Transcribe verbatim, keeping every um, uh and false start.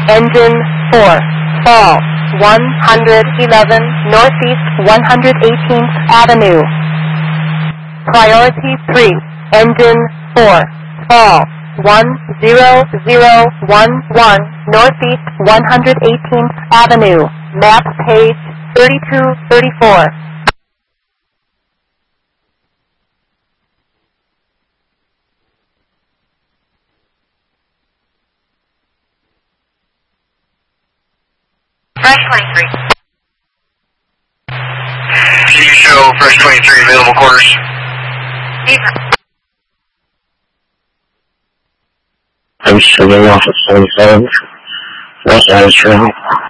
Engine four, fall, one eleven Northeast one hundred eighteenth Avenue. Priority three, Engine four, fall, one zero zero one one Northeast one hundred eighteenth Avenue, map page thirty-two thirty-four. Fresh twenty-three. Can you show Fresh twenty-three available quarters? I'm showing off at seventy-seven, West Adams Trail.